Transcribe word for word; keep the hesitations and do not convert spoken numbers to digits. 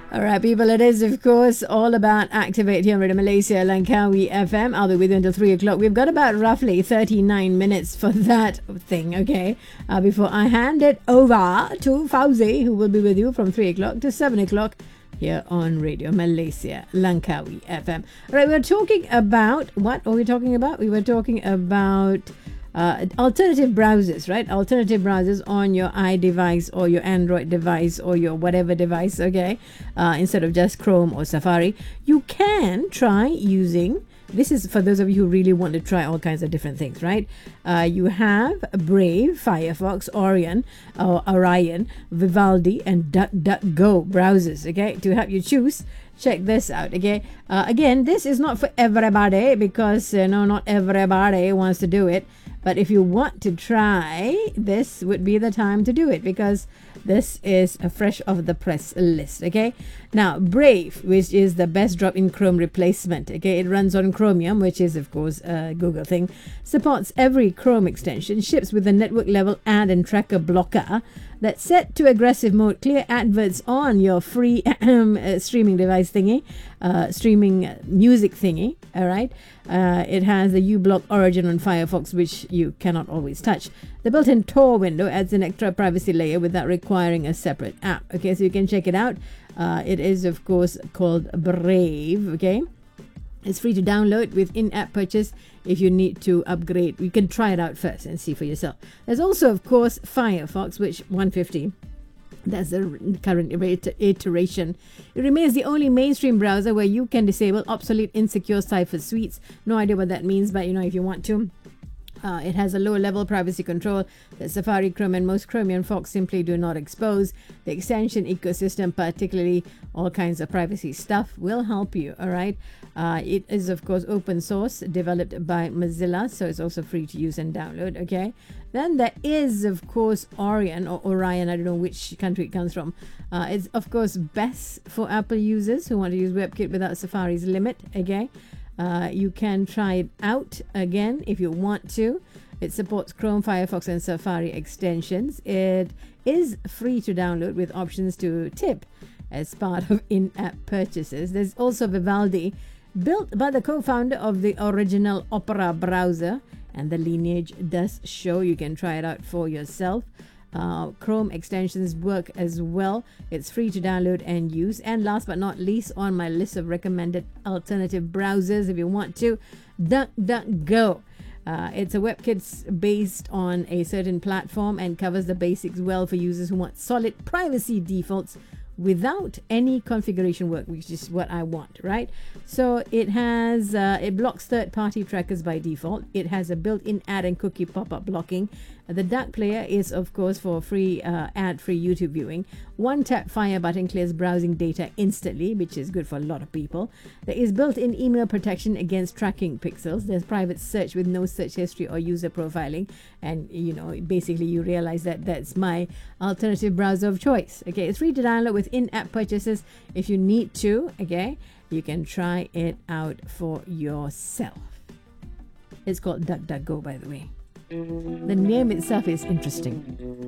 All right, people, it is, of course, all about Activate here on Radio Malaysia, Langkawi F M. I'll be with you until three o'clock. We've got about roughly thirty-nine minutes for that thing, okay? Uh, before I hand it over to Fauzi, who will be with you from three o'clock to seven o'clock here on Radio Malaysia, Langkawi F M. All right, we're talking about, what are we talking about? We were talking about Uh, alternative browsers, right? Alternative browsers on your iDevice or your Android device or your whatever device, okay? Uh, instead of just Chrome or Safari, you can try using. This is for those of you who really want to try all kinds of different things, right? Uh, you have Brave, Firefox, Orion, or Orion, Vivaldi, and DuckDuckGo browsers, okay? To help you choose. Check this out, okay? Uh, again, this is not for everybody because, you know, not everybody wants to do it. But if you want to try, this would be the time to do it because this is a fresh off the press list, okay? Now, Brave, which is the best drop-in Chrome replacement, okay? It runs on Chromium, which is, of course, a Google thing. Supports every Chrome extension, ships with a network-level ad and tracker blocker that's set to aggressive mode, clear adverts on your free uh, streaming device thingy, uh, streaming music thingy, all right? Uh, it has the uBlock origin on Firefox, which you cannot always touch. The built-in Tor window adds an extra privacy layer without requiring a separate app. Okay, so you can check it out. Uh, it is, of course, called Brave, okay? It's free to download with in-app purchase if you need to upgrade. You can try it out first and see for yourself. There's also, of course, Firefox, which one fifty. That's the current iteration. It remains the only mainstream browser where you can disable obsolete, insecure cipher suites. No idea what that means, but you know, if you want to. Uh, it has a low level privacy control that Safari, Chrome, and most Chromium Fox simply do not expose. The extension ecosystem, particularly all kinds of privacy stuff, will help you. All right. Uh, it is, of course, open source, developed by Mozilla, so it's also free to use and download. Okay. Then there is, of course, Orion or Orion. I don't know which country it comes from. Uh, it's, of course, best for Apple users who want to use WebKit without Safari's limit. Okay. Uh, you can try it out again if you want to. It supports Chrome, Firefox, and Safari extensions. It is free to download with options to tip as part of in-app purchases. There's also Vivaldi, built by the co-founder of the original Opera browser, and the lineage does show. You can try it out for yourself. Uh, Chrome extensions work as well. It's free to download and use. And last but not least, on my list of recommended alternative browsers, if you want to, DuckDuckGo. Uh, it's a WebKit based on a certain platform and covers the basics well for users who want solid privacy defaults without any configuration work, which is what I want, right? So it has, uh, it blocks third-party trackers by default. It has a built-in ad and cookie pop-up blocking. The Duck Player is, of course, for free uh, ad-free YouTube viewing. One tap fire button clears browsing data instantly, which is good for a lot of people. There is built-in email protection against tracking pixels. There's private search with no search history or user profiling. And, you know, basically you realize that that's my alternative browser of choice. Okay, it's free to download with in-app purchases if you need to. Okay, you can try it out for yourself. It's called DuckDuckGo, by the way. The name itself is interesting.